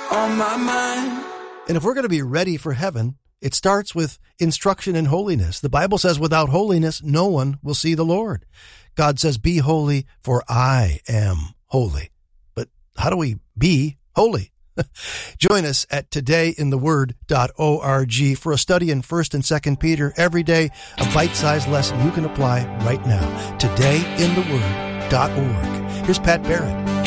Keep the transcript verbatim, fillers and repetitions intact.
on my mind. And if we're going to be ready for heaven, it starts with instruction in holiness. The Bible says without holiness, no one will see the Lord. God says, be holy, for I am holy. But how do we be holy? Join us at today in the word dot org for a study in First and Second Peter every day, a bite-sized lesson you can apply right now. today in the word dot org. Here's Pat Barrett.